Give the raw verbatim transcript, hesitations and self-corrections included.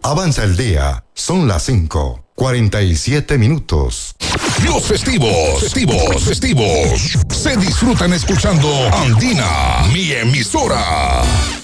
Avanza el día. Son las cinco. cuarenta y siete minutos. Los festivos, festivos, festivos se disfrutan escuchando Andina, mi emisora.